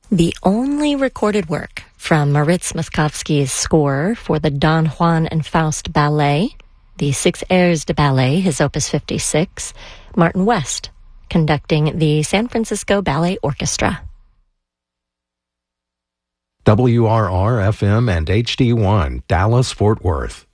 The only recorded work from Moritz Moszkowski's score for the Don Juan and Faust ballet, the Six Airs de Ballet, his Opus 56, Martin West, conducting the San Francisco Ballet Orchestra. WRR-FM and HD1, Dallas-Fort Worth.